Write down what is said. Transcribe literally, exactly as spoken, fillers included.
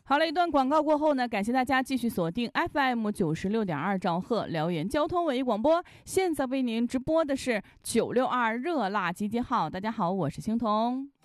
好了，一段广告过后呢，感谢大家继续锁定 F M 九十六点二兆赫辽源交通文艺广播。现在为您直播的是九六二热辣集结号。大家好，我是青铜。